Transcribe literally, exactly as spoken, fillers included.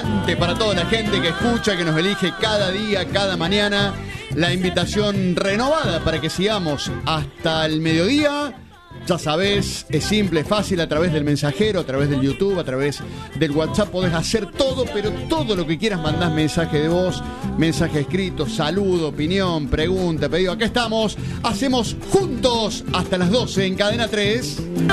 gigante para toda la gente que escucha, que nos elige cada día, cada mañana. La invitación renovada para que sigamos hasta el mediodía. Ya sabés, es simple, fácil, a través del mensajero, a través del YouTube, a través del WhatsApp podés hacer todo, pero todo lo que quieras mandás mensaje de voz, mensaje escrito, saludo, opinión, pregunta, pedido. Acá estamos, hacemos juntos hasta las doce en Cadena tres.